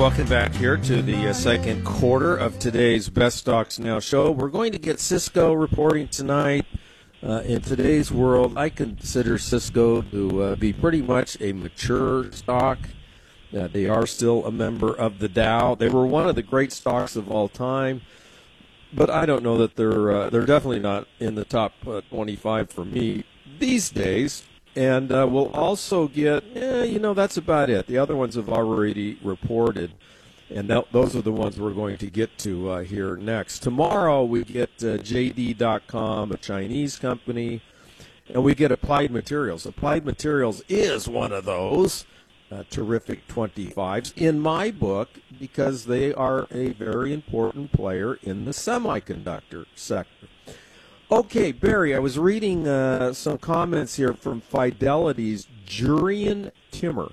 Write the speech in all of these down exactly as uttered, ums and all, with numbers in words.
welcome back here to the uh, second quarter of today's Best Stocks Now show. We're going to get Cisco reporting tonight. Uh, in today's world, I consider Cisco to uh, be pretty much a mature stock. Uh, they are still a member of the Dow. They were one of the great stocks of all time, but I don't know that they're uh, they're definitely not in the top uh, twenty-five for me these days. And uh, we'll also get, eh, you know, that's about it. The other ones have already reported, and th- those are the ones we're going to get to uh, here next. Tomorrow we get uh, J D dot com, a Chinese company, and we get Applied Materials. Applied Materials is one of those uh, terrific twenty-fives in my book because they are a very important player in the semiconductor sector. Okay, Barry, I was reading uh, some comments here from Fidelity's Jurian Timmer.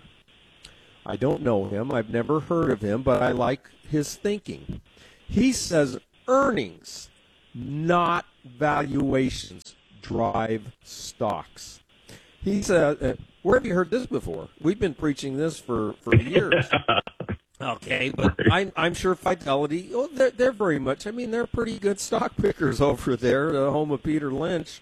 I don't know him. I've never heard of him, but I like his thinking. He says earnings, not valuations, drive stocks. He said, uh, where have you heard this before? We've been preaching this for, for years. Okay, but I'm, I'm sure Fidelity, oh, they're, they're very much, I mean, they're pretty good stock pickers over there, the home of Peter Lynch,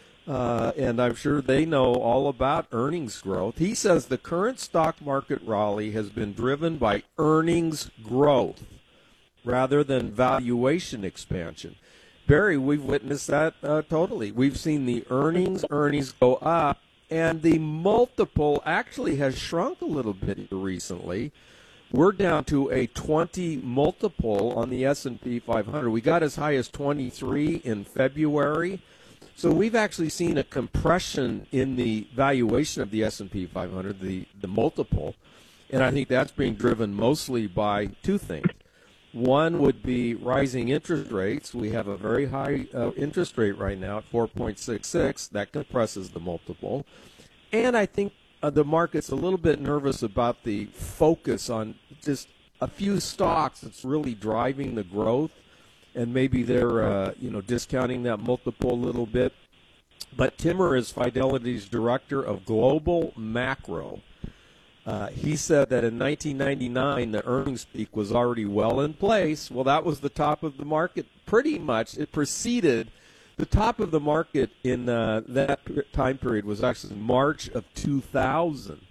uh, and I'm sure they know all about earnings growth. He says the current stock market rally has been driven by earnings growth rather than valuation expansion. Barry, we've witnessed that uh, totally. We've seen the earnings, earnings go up, and the multiple actually has shrunk a little bit recently. We're down to a twenty multiple on the S and P five hundred. We got as high as twenty-three in February. So we've actually seen a compression in the valuation of the S and P five hundred, the, the multiple. And I think that's being driven mostly by two things. One would be rising interest rates. We have a very high uh, interest rate right now at four point six six. That compresses the multiple. And I think Uh, the market's a little bit nervous about the focus on just a few stocks that's really driving the growth, and maybe they're uh, you know discounting that multiple a little bit. But Timmer is Fidelity's director of global macro. Uh, he said that in nineteen ninety-nine the earnings peak was already well in place. Well, that was the top of the market pretty much. It preceded. The top of the market in uh, that time period was actually March of two thousand.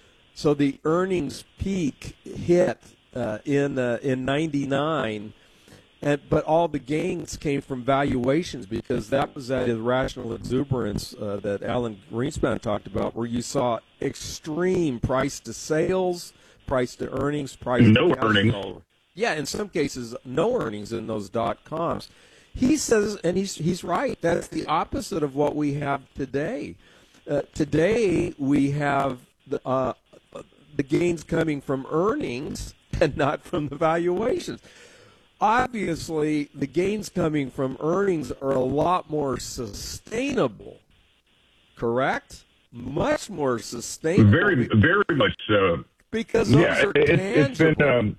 So the earnings peak hit uh, in uh, in ninety-nine, and but all the gains came from valuations because that was that irrational exuberance uh, that Alan Greenspan talked about, where you saw extreme price to sales, price to earnings, price no to cash earnings. flow. Yeah, in some cases, no earnings in those dot coms. He says, and he's he's right, that's the opposite of what we have today. Uh, today we have the, uh, the gains coming from earnings and not from the valuations. Obviously, the gains coming from earnings are a lot more sustainable, correct? Much more sustainable. Very, very much so. Because those yeah, are it, tangible. It's been... Um,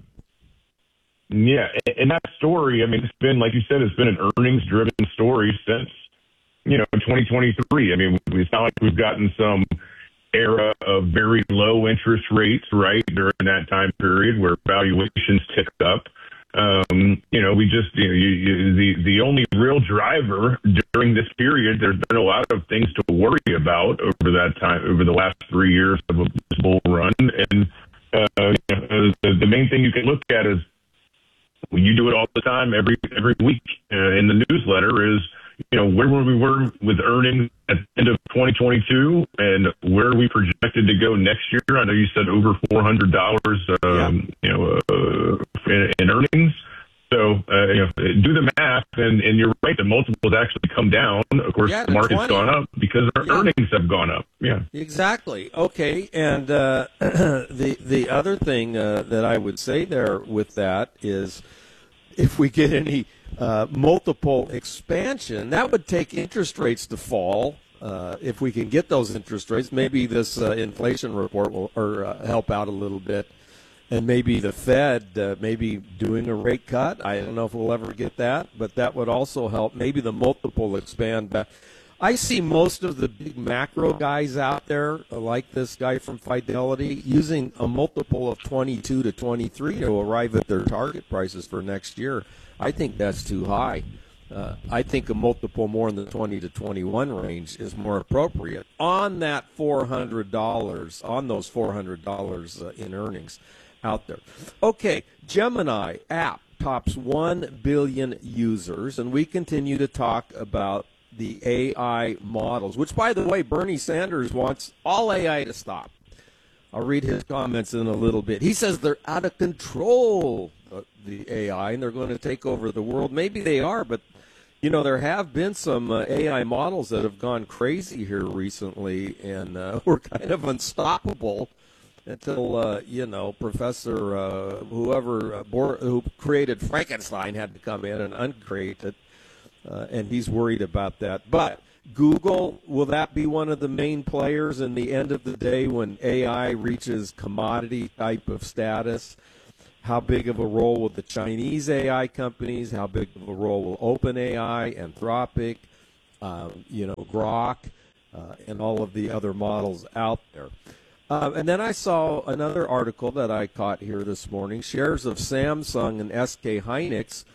Yeah, and that story, I mean, it's been, like you said, it's been an earnings-driven story since, you know, twenty twenty-three. I mean, it's not like we've gotten some era of very low interest rates, right, during that time period where valuations ticked up. Um, you know, we just, you know, you, you, the, the only real driver during this period, there's been a lot of things to worry about over that time, over the last three years of a bull run. And uh, you know, the, the main thing you can look at is, when you do it all the time, every every week uh, in the newsletter is, you know, where we were with earnings at the end of twenty twenty-two and where are we projected to go next year. I know you said over four hundred dollars, um, yeah. you know, uh, in, in earnings. So, uh, you know, do the math, and, and you're right, the multiples actually come down. Of course, yeah, the market's twenty gone up because our yeah. earnings have gone up. Yeah, exactly. Okay, and uh, the the other thing uh, that I would say there with that is, if we get any uh, multiple expansion, that would take interest rates to fall. Uh, if we can get those interest rates, maybe this uh, inflation report will or uh, help out a little bit. And maybe the Fed, uh, maybe doing a rate cut. I don't know if we'll ever get that, but that would also help. Maybe the multiple expand back. I see most of the big macro guys out there, like this guy from Fidelity, using a multiple of twenty-two to twenty-three to arrive at their target prices for next year. I think that's too high. Uh, I think a multiple more in the twenty to twenty-one range is more appropriate on that four hundred dollars, on those four hundred dollars uh, in earnings out there. Okay, Gemini app tops one billion users, and we continue to talk about the A I models, which, by the way, Bernie Sanders wants all A I to stop. I'll read his comments in a little bit. He says they're out of control, uh, the A I, and they're going to take over the world. Maybe they are, but, you know, there have been some uh, A I models that have gone crazy here recently, and uh, were kind of unstoppable until, uh, you know, Professor, uh, whoever uh, bore, who created Frankenstein had to come in and uncreate it. Uh, and he's worried about that. But Google, will that be one of the main players in the end of the day when A I reaches commodity type of status? How big of a role will the Chinese A I companies, how big of a role will OpenAI, Anthropic, uh, you know, Grok, uh, and all of the other models out there? Uh, and then I saw another article that I caught here this morning. Shares of Samsung and S K Hynix,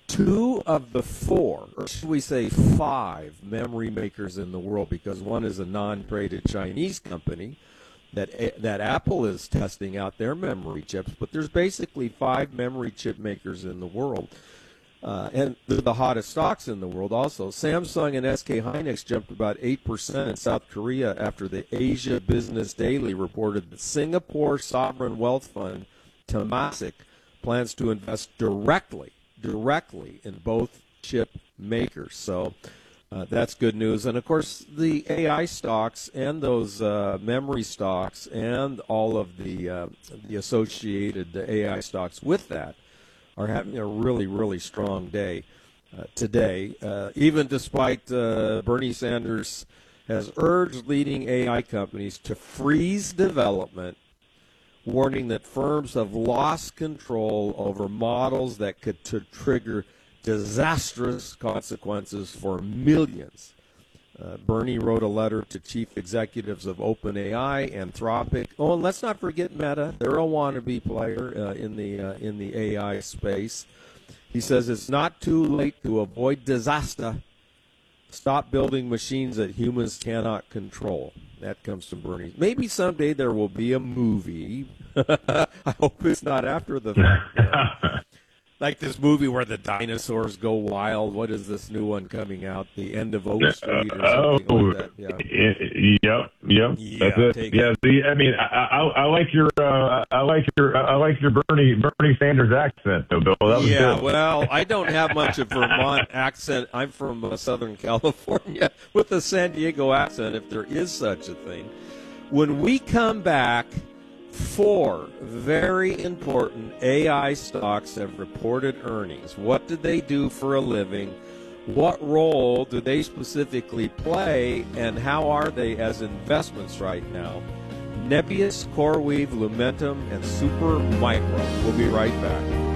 two of the four, or should we say five, memory makers in the world, because one is a non-traded Chinese company that that Apple is testing out their memory chips, but there's basically five memory chip makers in the world, uh, and they're the hottest stocks in the world also. Samsung and S K Hynix jumped about eight percent in South Korea after the Asia Business Daily reported that Singapore Sovereign Wealth Fund, Temasek, plans to invest directly directly in both chip makers. So uh, that's good news. And, of course, the A I stocks and those uh, memory stocks and all of the uh, the associated A I stocks with that are having a really, really strong day uh, today, uh, even despite uh, Bernie Sanders has urged leading A I companies to freeze development, warning that firms have lost control over models that could to trigger disastrous consequences for millions. Uh, Bernie wrote a letter to chief executives of OpenAI, Anthropic. Oh, and let's not forget Meta. They're a wannabe player uh, in the uh, in the A I space. He says it's not too late to avoid disaster. Stop building machines that humans cannot control. That comes from Bernie. Maybe someday there will be a movie. I hope it's not after the fact. Like this movie where the dinosaurs go wild. What is this new one coming out? The End of Oak Street or something oh, like that. Yeah. Yep, yep. Yeah, That's it. Yeah, the, I mean, I, I, I like your, uh, I like your, I like your Bernie Bernie Sanders accent, though, Bill. That was yeah, good. well, I don't have much of Vermont accent. I'm from uh, Southern California with a San Diego accent, if there is such a thing. When we come back, four very important A I stocks have reported earnings. What did they do for a living? What role do they specifically play? And how are they as investments right now? Nebius, CoreWeave, Lumentum, and Supermicro. We'll be right back.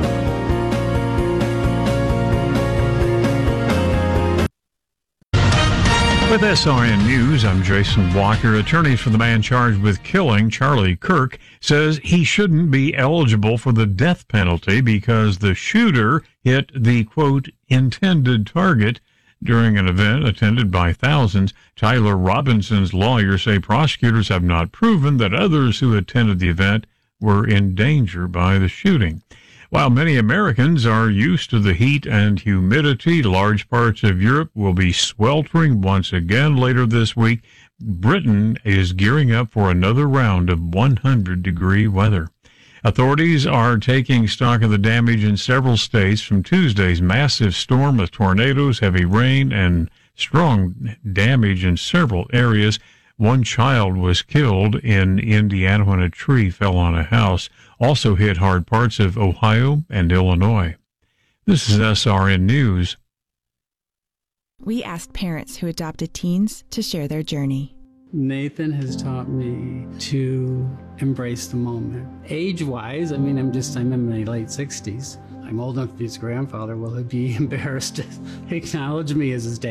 With S R N News, I'm Jason Walker. Attorneys for the man charged with killing Charlie Kirk says he shouldn't be eligible for the death penalty because the shooter hit the, quote, intended target during an event attended by thousands. Tyler Robinson's lawyers say prosecutors have not proven that others who attended the event were in danger by the shooting. While many Americans are used to the heat and humidity, large parts of Europe will be sweltering once again later this week. Britain is gearing up for another round of one hundred degree weather. Authorities are taking stock of the damage in several states from Tuesday's massive storm with tornadoes, heavy rain, and strong damage in several areas. One child was killed in Indiana when a tree fell on a house. Also hit hard parts of Ohio and Illinois. This is S R N News. We asked parents who adopted teens to share their journey. Nathan has taught me to embrace the moment. Age-wise, I mean, I'm just, I'm in my late sixties. I'm old enough to be his grandfather. Will he be embarrassed to acknowledge me as his dad?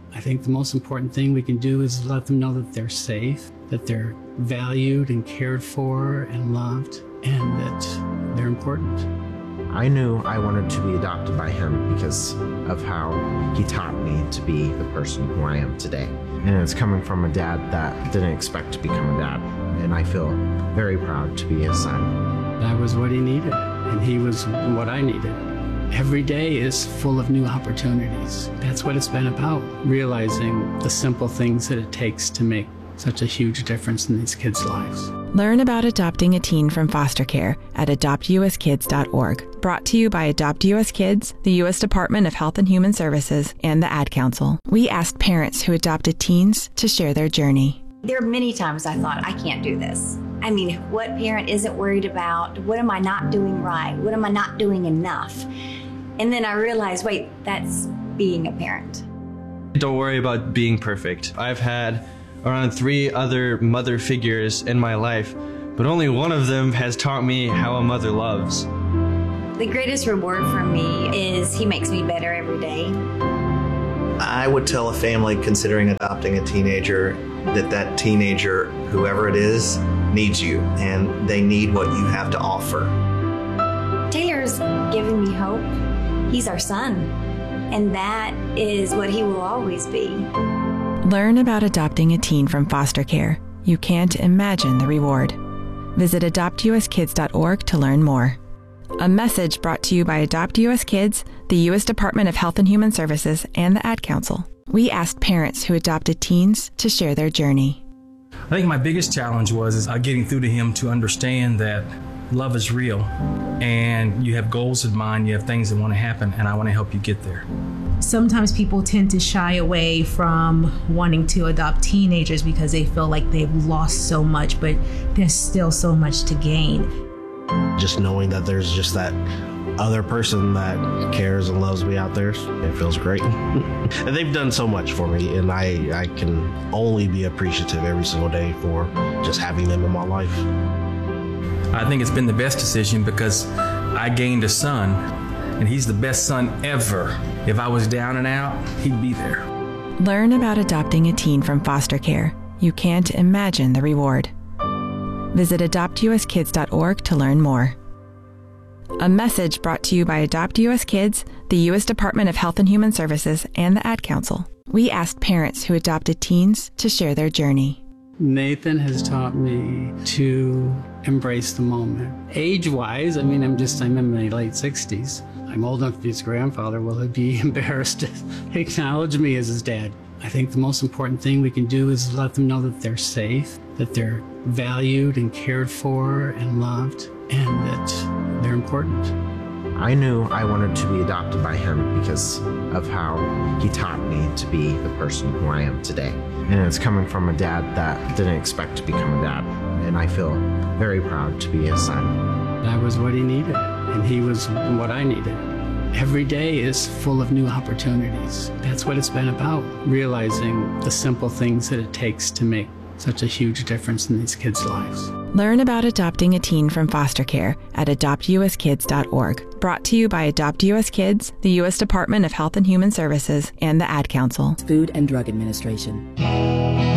I think the most important thing we can do is let them know that they're safe, that they're valued and cared for and loved, and that they're important. I knew I wanted to be adopted by him because of how he taught me to be the person who I am today. And it's coming from a dad that didn't expect to become a dad. And I feel very proud to be his son. That was what he needed, and he was what I needed. Every day is full of new opportunities. That's what it's been about, realizing the simple things that it takes to make such a huge difference in these kids' lives. Learn about adopting a teen from foster care at adopt u s kids dot org. Brought to you by Adopt U S Kids, the U S Department of Health and Human Services, and the Ad Council. We asked parents who adopted teens to share their journey. There are many times I thought, I can't do this. I mean, what parent isn't worried about? What am I not doing right? What am I not doing enough? And then I realized, wait, that's being a parent. Don't worry about being perfect. I've had around three other mother figures in my life, but only one of them has taught me how a mother loves. The greatest reward for me is he makes me better every day. I would tell a family considering adopting a teenager that that teenager, whoever it is, needs you, and they need what you have to offer. Taylor's given me hope. He's our son, and that is what he will always be. Learn about adopting a teen from foster care. You can't imagine the reward. Visit adopt u s kids dot org to learn more. A message brought to you by Adopt U S Kids, the U S Department of Health and Human Services, and the Ad Council. We asked parents who adopted teens to share their journey. I think my biggest challenge was is uh, getting through to him to understand that love is real, and you have goals in mind, you have things that want to happen, and I want to help you get there. Sometimes people tend to shy away from wanting to adopt teenagers because they feel like they've lost so much, but there's still so much to gain. Just knowing that there's just that other person that cares and loves me out there, it feels great. And they've done so much for me, and I, I can only be appreciative every single day for just having them in my life. I think it's been the best decision because I gained a son, and he's the best son ever. If I was down and out, he'd be there. Learn about adopting a teen from foster care. You can't imagine the reward. Visit adopt u s kids dot org to learn more. A message brought to you by Adopt U S Kids, the U S Department of Health and Human Services, and the Ad Council. We asked parents who adopted teens to share their journey. Nathan has taught me to embrace the moment. Age-wise, I mean, I'm just, I'm in my late sixties. I'm old enough to be his grandfather. Will he be embarrassed to acknowledge me as his dad? I think the most important thing we can do is let them know that they're safe, that they're valued and cared for and loved, and that they're important. I knew I wanted to be adopted by him because of how he taught me to be the person who I am today. And it's coming from a dad that didn't expect to become a dad. And I feel very proud to be his son. That was what he needed, and he was what I needed. Every day is full of new opportunities. That's what it's been about, realizing the simple things that it takes to make such a huge difference in these kids' lives. Learn about adopting a teen from foster care at adopt u s kids dot org. Brought to you by Adopt U S Kids, the U S Department of Health and Human Services, and the Ad Council. Food and Drug Administration.